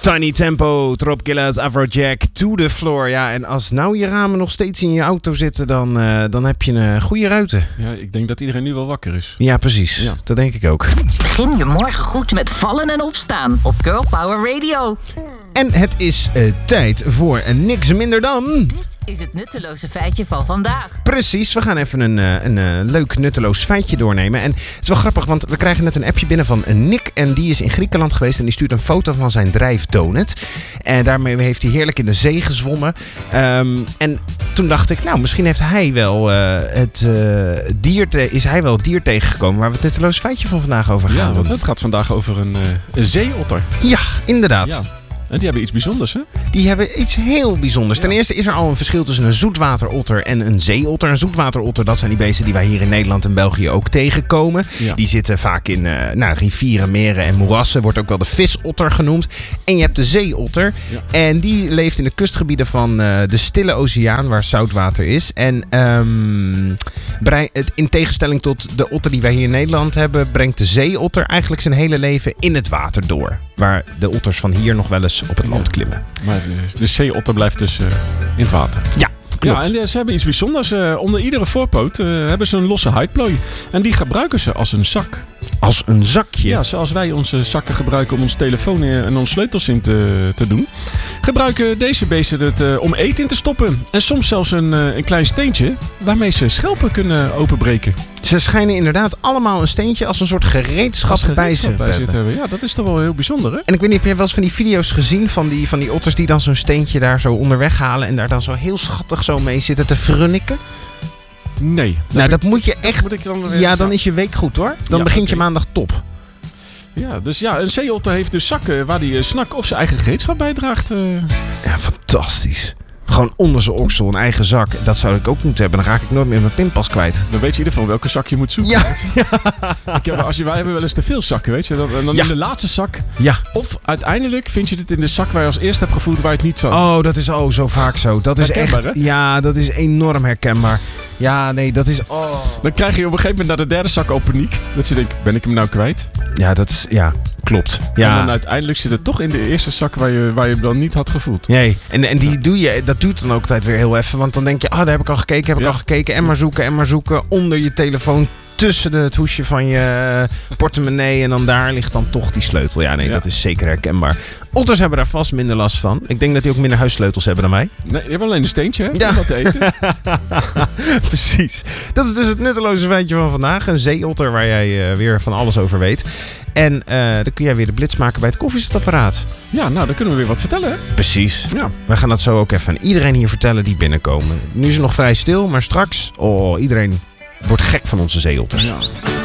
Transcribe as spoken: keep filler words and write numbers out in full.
Tiny Tempo, Tropkillers, Afrojack, To The Floor. Ja, en als nou je ramen nog steeds in je auto zitten, dan, uh, dan heb je een goede ruiten. Ja, ik denk dat iedereen nu wel wakker is. Ja, precies. Ja. Dat denk ik ook. Begin je morgen goed met vallen en opstaan op Girl Power Radio. En het is uh, tijd voor een niks minder dan... Dit is het nutteloze feitje van vandaag. Precies, we gaan even een, een, een leuk nutteloos feitje doornemen. En het is wel grappig, want we krijgen net een appje binnen van Nick. En die is in Griekenland geweest en die stuurt een foto van zijn drijfdonut. En daarmee heeft hij heerlijk in de zee gezwommen. Um, en toen dacht ik, nou, misschien heeft hij wel uh, het uh, dier te, is hij wel het dier tegengekomen waar we het nutteloos feitje van vandaag over gaan Ja, doen. want het gaat vandaag over een, uh, een zeeotter. Ja, inderdaad. Ja. En die hebben iets bijzonders, hè? Die hebben iets heel bijzonders. Ja. Ten eerste is er al een verschil tussen een zoetwaterotter en een zeeotter. Een zoetwaterotter, dat zijn die beesten die wij hier in Nederland en België ook tegenkomen. Ja. Die zitten vaak in uh, nou, rivieren, meren en moerassen. Wordt ook wel de visotter genoemd. En je hebt de zeeotter. Ja. En die leeft in de kustgebieden van uh, de Stille Oceaan, waar zoutwater is. En um, in tegenstelling tot de otter die wij hier in Nederland hebben, brengt de zeeotter eigenlijk zijn hele leven in het water door. Waar de otters van hier nog wel eens op het land klimmen. Maar de, de zeeotter blijft dus uh, in het water. Ja, klopt. Ja, en ze hebben iets bijzonders. Uh, onder iedere voorpoot uh, hebben ze een losse huidplooi. En die gebruiken ze als een zak. Als een zakje? Ja, zoals wij onze zakken gebruiken om ons telefoon en onze sleutels in te, te doen. Gebruiken deze beesten het uh, om eten in te stoppen. En soms zelfs een, uh, een klein steentje waarmee ze schelpen kunnen openbreken. Ze schijnen inderdaad allemaal een steentje als een soort gereedschap, als gereedschap bij, bij zitten hebben. Ja, dat is toch wel heel bijzonder, hè? En ik weet niet, heb je wel eens van die video's gezien van die, van die otters die dan zo'n steentje daar zo onderweg halen en daar dan zo heel schattig zo mee zitten te frunniken? Nee. Nou, dat ik, moet je echt... Moet ik dan ja, dan is je week goed, hoor. Dan ja, begint okay. je maandag top. Ja, dus ja, een zeeotter heeft dus zakken waar hij snak of zijn eigen gereedschap bijdraagt. Uh... Ja, fantastisch. Gewoon onder zijn oksel, een eigen zak. Dat zou ik ook moeten hebben. Dan raak ik nooit meer mijn pinpas kwijt. Dan weet je in ieder geval welke zak je moet zoeken. Ja. ja. Ik heb, als je, wij hebben wel eens te veel zakken, weet je. En dan ja. in de laatste zak. Ja. Of uiteindelijk vind je dit in de zak waar je als eerste hebt gevoeld waar je het niet zag. Oh, dat is oh, zo vaak zo. Dat is echt... Hè? Ja, dat is enorm herkenbaar. Ja, nee, dat is... Oh. Dan krijg je op een gegeven moment naar de derde zak al paniek. Dat je denkt, ben ik hem nou kwijt? Ja, dat is... Ja, klopt. Ja. En dan uiteindelijk zit het toch in de eerste zak waar je, waar je dan niet had gevoeld. Nee, en, en die doe je, dat duurt dan ook altijd weer heel even. Want dan denk je, ah, daar heb ik al gekeken, heb ik ja. al gekeken. En maar zoeken, en maar zoeken. Onder je telefoon, tussen de, het hoesje van je portemonnee. En dan daar ligt dan toch die sleutel. Ja, nee, ja. dat is zeker herkenbaar. Otters hebben daar vast minder last van. Ik denk dat die ook minder huissleutels hebben dan wij. Nee, die hebben alleen een steentje, hè? Ja. Om wat te eten. Precies. Dat is dus het nutteloze feitje van vandaag. Een zeeotter waar jij uh, weer van alles over weet. En uh, dan kun jij weer de blitz maken bij het koffiezetapparaat. Ja, nou, dan kunnen we weer wat vertellen, hè? Precies. Ja. We gaan dat zo ook even aan iedereen hier vertellen die binnenkomen. Nu is het nog vrij stil, maar straks... Oh, iedereen wordt gek van onze zeeotters. Ja.